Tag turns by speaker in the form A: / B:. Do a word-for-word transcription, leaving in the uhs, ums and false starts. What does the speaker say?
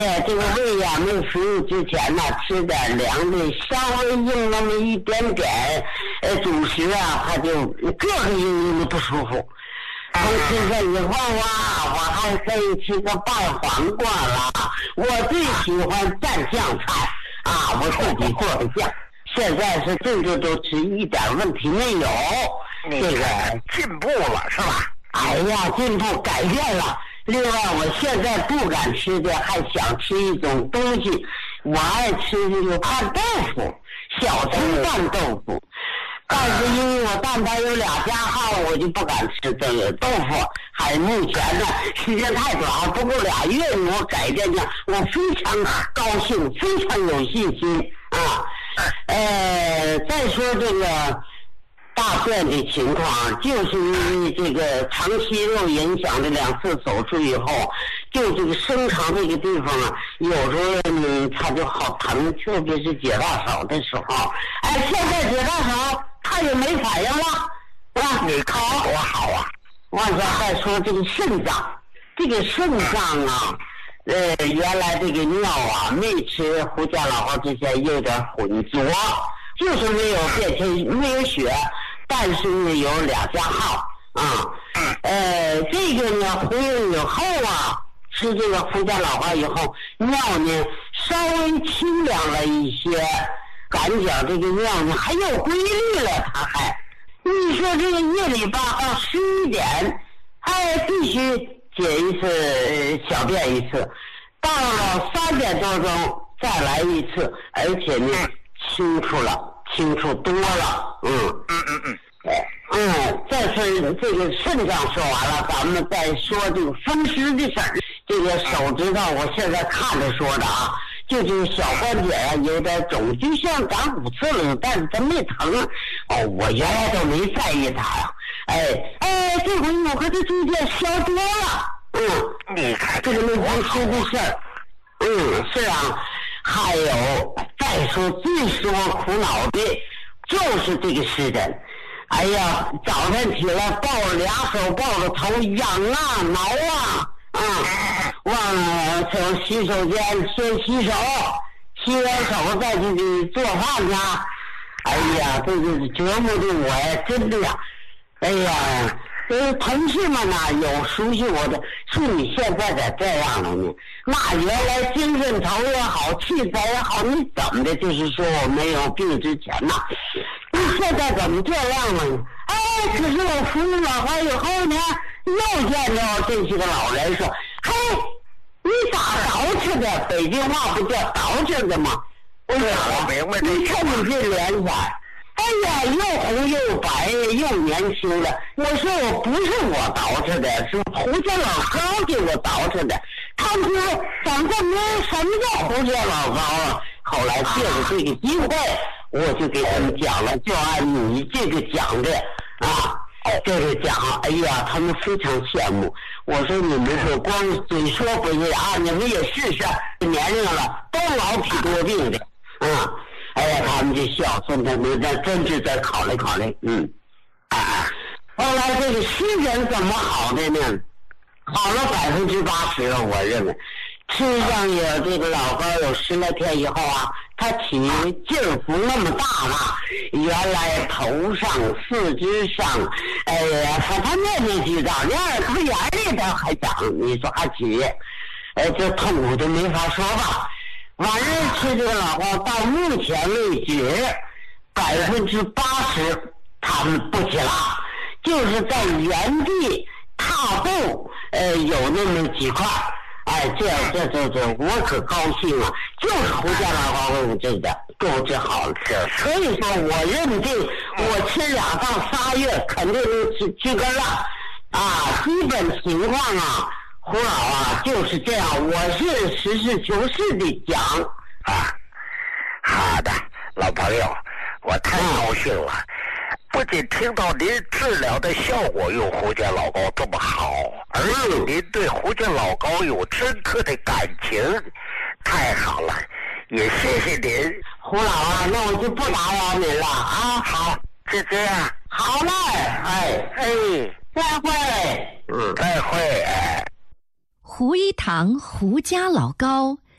A: 哎，这个胃呀没服用之前呢，吃点凉的，稍微用那么一点点，呃，主食啊，他就各个应用的不舒服。从吃下以后啊，我还可以吃个拌黄瓜啦。我最喜欢蘸酱菜啊，我自己做的酱。现在是这个都吃一点问题没有。这个
B: 进步了是吧？
A: 哎呀，进步改变了。另外，我现在不敢吃的，还想吃一种东西。我爱吃这个拌豆腐，小葱拌豆腐。但是因为我蛋白有俩加号，我就不敢吃这个豆腐。还目前呢，时间太短，不够俩月，我改变的，我非常高兴，非常有信心啊。呃，再说这个大便的情况，就是因为这个肠息肉影响的两次手术以后，就这个生肠这个地方啊，有时候呢它就好疼，特别是解大手的时候。哎，现在解大手它也没反应了，啊，
B: 你看多好啊！
A: 往下再说这个肾脏，这个肾脏啊，呃，原来这个尿啊，没吃胡椒老花之前有点浑浊，就是没有变成没有血。但是呢，有俩加号啊，呃，这个呢，服用以后啊，吃这个胡椒老花以后，尿呢稍微清凉了一些，感觉这个尿呢还有规律了，它还，你说这个夜里八号十一点，还必须解一次、呃、小便一次，到了三点多钟再来一次，而且呢，清楚了。清楚多了，嗯
B: 嗯嗯嗯，
A: 嗯，再说这个肾脏说完了，咱们再说这个风湿的事儿。这个手指头，我现在看着说的啊，就这个小关节啊有点肿，就像长骨刺了，但是它没疼。哦，我原来都没在意它呀，哎哎，这回我和它逐渐消多了。嗯，
B: 你看
A: 这个没风湿的事儿，嗯，是啊。还有，再说最使我苦恼的，就是这个湿疹。哎呀，早晨起来抱着俩手抱着头，痒啊挠啊，啊，忘了从洗手间先洗手，洗完手再去做饭去。哎呀，这个折磨的我呀，真的呀，哎呀。呃，同事们呢有熟悉我的，说你现在咋这样了呢？那原来精神头也好，气色也好，你怎么的？就是说我没有病之前呐，你现在怎么这样了呢？哎，可是我服用老花以后呢，又见着这些个老人说：“嘿，你咋捯饬的？北京话不叫捯饬的吗？”我说：“
B: 我明白这
A: 你看你这脸色。”哎呀，又红又白又年轻的。我说我不是我捯饬的，是胡家老高给我捯饬的。他说咱这没什么叫胡家老高啊。后来借着这个机会，我就给他们讲了，就按你这个讲的啊，这个讲，哎呀，他们非常羡慕。我说你们说光嘴说不是啊，你们也试试，年龄了都老体多病的，啊。哎呀，他们就笑，说他们那真是再考虑考虑，嗯，啊，后来这个湿疹怎么好的呢？好了百分之八十了，我认为，吃上有这个老膏有十来天以后啊，它起劲儿不那么大了，原来头上、四肢上，哎呀，反正面面俱到，连耳朵眼里头还长，你说还起，呃，这痛苦就没法说吧。晚上吃这个老花，到目前为止，百分之八十他们不起了，就是在原地踏步，呃，有那么几块，哎，这这这这，我可高兴了，就是胡家老花为我这个给我治好了，所以说我认定，我吃两到仨月肯定能治治根了，啊，基本情况啊。胡老啊，就是这样，我是实事求是的讲
B: 啊。好的，老朋友，我太高兴了。嗯、不仅听到您治疗的效果用胡椒老膏这么好，而且您对胡椒老膏有深刻的感情，太好了，也谢谢您。
A: 胡老啊，那我就不打扰您了啊。
B: 好，就这样。
A: 好嘞，哎哎，再会。
B: 嗯，再会。哎。
C: 胡一堂胡家老膏